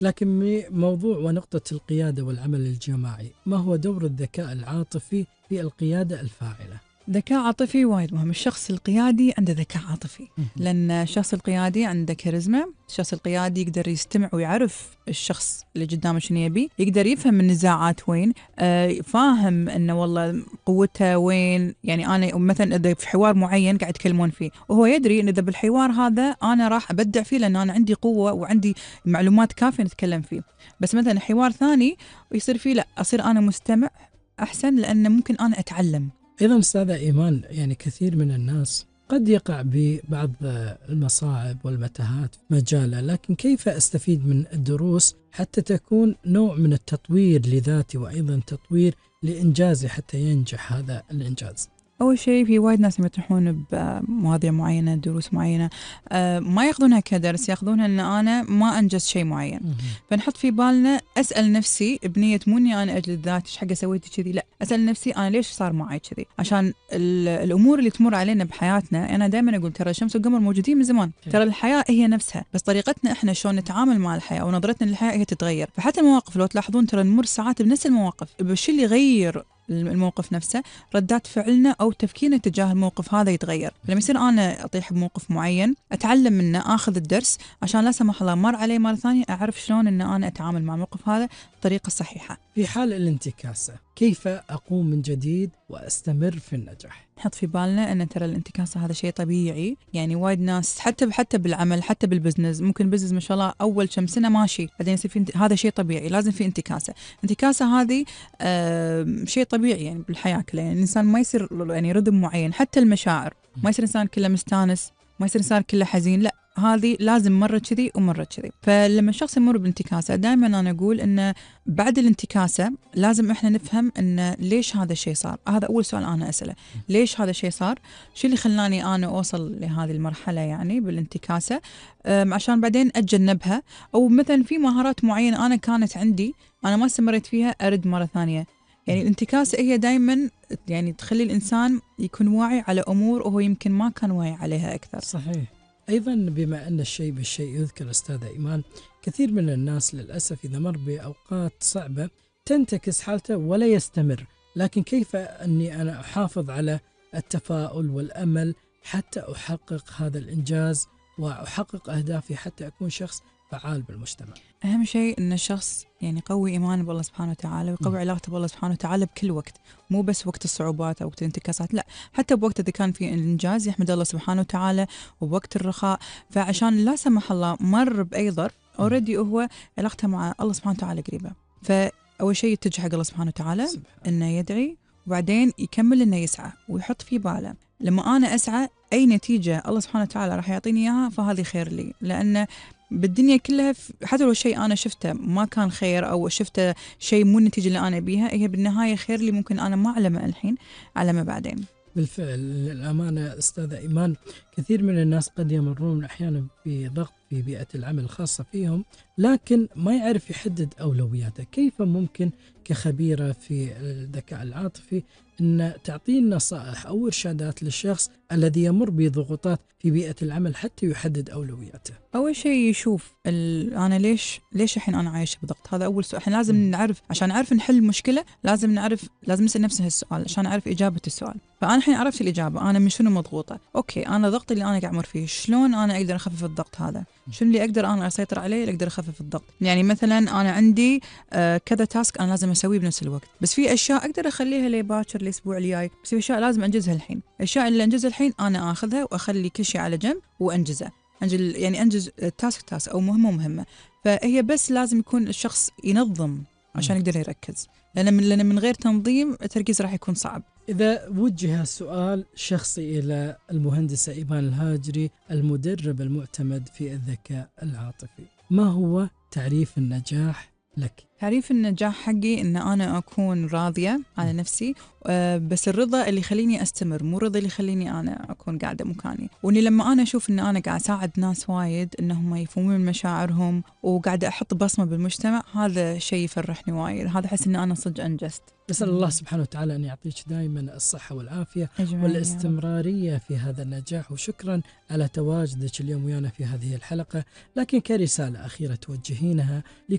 لكن موضوع ونقطة القيادة والعمل الجماعي، ما هو دور الذكاء العاطفي في القيادة الفاعلة؟ ذكاء عاطفي وايد مهم. الشخص القيادي عنده ذكاء عاطفي، لأن الشخص القيادي عنده كاريزما. الشخص القيادي يقدر يستمع ويعرف الشخص اللي قدامه شنو يبي، يقدر يفهم النزاعات وين، فاهم انه والله قوته وين. يعني انا مثلا اذا في حوار معين قاعد يتكلمون فيه وهو يدري ان اذا بالحوار هذا انا راح ابدع فيه لان انا عندي قوه وعندي معلومات كافيه نتكلم فيه، بس مثلا حوار ثاني ويصير فيه لا، اصير انا مستمع احسن لان ممكن انا اتعلم. أيضا أستاذة إيمان، يعني كثير من الناس قد يقع ببعض المصاعب والمتاهات في مجاله، لكن كيف أستفيد من الدروس حتى تكون نوع من التطوير لذاتي وأيضا تطوير لإنجازي حتى ينجح هذا الإنجاز؟ أول شيء في وايد ناس يمتحون بمواضيع معينة، دروس معينة، ما ياخذونها كدرس، ياخذونها أن أنا ما أنجز شيء معين. فنحط في بالنا أسأل نفسي بنية مو إني أنا أجلد ذاتي إيش حق سويت كذي، لا، أسأل نفسي أنا ليش صار معي كذي، عشان الأمور اللي تمر علينا بحياتنا. أنا دائما أقول ترى الشمس والقمر موجودين من زمان، ترى الحياة هي نفسها، بس طريقتنا إحنا شلون نتعامل مع الحياة ونظرتنا للحياة هي تتغير. فحتى المواقف لو تلاحظون ترى نمر ساعات بنفس المواقف، بالشيء اللي يغير الموقف نفسه ردات فعلنا أو تفكيرنا تجاه الموقف هذا يتغير. لما يصير أنا أطيح بموقف معين أتعلم منه، أخذ الدرس عشان لا سمح الله مر عليه مرة ثانية أعرف شلون أن أنا أتعامل مع الموقف هذا بطريقة صحيحة. في حال الانتكاسة كيف أقوم من جديد وأستمر في النجاح؟ نحط في بالنا أن ترى الانتكاسة هذا شيء طبيعي. يعني وايد ناس حتى بالعمل، حتى بالبزنس، ممكن بزنس ما شاء الله أول كم سنة ماشي بعدين يصير في هذا شيء طبيعي، لازم في انتكاسة. انتكاسة هذه شيء طبيعي يعني بالحياة كلها. يعني الإنسان ما يصير يعني رذم معين، حتى المشاعر ما يصير إنسان كله مستانس، ما يصير إنسان كله حزين، لا، هذه لازم مرة كذي ومرة كذي. فلما الشخص يمر بانتكاسة دائما أنا أقول إنه بعد الانتكاسة لازم إحنا نفهم إنه ليش هذا الشيء صار. هذا أول سؤال أنا أسأله، ليش هذا الشيء صار؟ شو اللي خلاني أنا أوصل لهذه المرحلة يعني بالانتكاسة؟ عشان بعدين أتجنبها. أو مثلا في مهارات معينة أنا كانت عندي أنا ما استمريت فيها أرد مرة ثانية. يعني الانتكاسة هي دائما يعني تخلي الإنسان يكون واعي على أمور وهو يمكن ما كان واعي عليها أكثر. صحيح. أيضا بما أن الشيء بالشيء يذكر أستاذة إيمان، كثير من الناس للأسف إذا مر بأوقات صعبة تنتكس حالته ولا يستمر، لكن كيف أني أنا أحافظ على التفاؤل والأمل حتى أحقق هذا الإنجاز وأحقق أهدافي حتى أكون شخص فعال بالمجتمع؟ أهم شيء أن الشخص يعني يقوي إيمانه بالله سبحانه وتعالى ويقوي علاقته بالله سبحانه وتعالى بكل وقت، مو بس وقت الصعوبات أو وقت الانتكاسات، لا، حتى بوقت إذا كان في الإنجاز يحمد الله سبحانه وتعالى، وبوقت الرخاء. فعشان لا سمح الله مر بأي ظرف أوريدي هو علاقته مع الله سبحانه وتعالى قريبة. فأول شيء يتجه حق الله سبحانه وتعالى إنه يدعي، وبعدين يكمل إنه يسعى ويحط في باله لما أنا أسعى أي نتيجة الله سبحانه وتعالى راح يعطيني إياها فهذه خير لي. لأن بالدنيا كلها حتى لو شيء أنا شفته ما كان خير أو شفته شيء مو النتيجة اللي أنا بيها، هي بالنهاية خير لي، ممكن أنا ما أعلمه الحين أعلمه بعدين. بالفعل للأمانة أستاذة إيمان، كثير من الناس قد يمرون أحيانا بضغط في بيئة العمل الخاصة فيهم، لكن ما يعرف يحدد أولوياته. كيف ممكن كخبيرة في الذكاء العاطفي أن تعطينا نصائح أو إرشادات للشخص الذي يمر بضغوطات في بيئة العمل حتى يحدد أولوياته؟ أول شيء يشوف أنا ليش الحين أنا عايشة بضغط. هذا أول سؤال. إحنا لازم نعرف، عشان نعرف نحل المشكلة لازم نسأل نفسه السؤال عشان نعرف إجابة السؤال. فأنا الحين عرفت الإجابة، أنا من شنو مضغوطة. أوكي، أنا ضغط اللي أنا قاعد أمر فيه، شلون أنا أقدر أخفف الضغط هذا؟ شنو اللي أقدر أنا أسيطر عليه اللي أقدر أخفف الضغط؟ يعني مثلا أنا عندي كذا تاسك أنا لازم أسويه بنفس الوقت، بس في أشياء أقدر أخليها لباكر الأسبوع الجاي، بس في أشياء لازم أنجزها الحين. الأشياء اللي أنجزها الحين أنا أخذها وأخلي كل شيء على جنب وأنجزه. يعني أنجز تاسك أو مهمة. فهي بس لازم يكون الشخص ينظم عشان يقدر يركز، لأن من غير تنظيم التركيز راح يكون صعب. إذا وجه سؤال شخصي إلى المهندسة إيمان الهاجري، المدرب المعتمد في الذكاء العاطفي، ما هو تعريف النجاح لك؟ تعريف النجاح حقي إن أنا أكون راضية على نفسي، بس الرضا اللي يخليني أستمر، مو الرضا اللي يخليني أنا أكون قاعدة مكاني. وإني لما أنا أشوف إن أنا قاعد أساعد ناس وايد إنهم يفهمون مشاعرهم وقاعدة أحط بصمة بالمجتمع، هذا شيء يفرحني وايد. هذا أحس إن أنا صدق أنجزت. نسأل الله سبحانه وتعالى أن يعطيك دائما الصحة والعافية والاستمرارية في هذا النجاح، وشكرا على تواجدك اليوم ويانا في هذه الحلقة. لكن كرسالة أخيرة توجهينها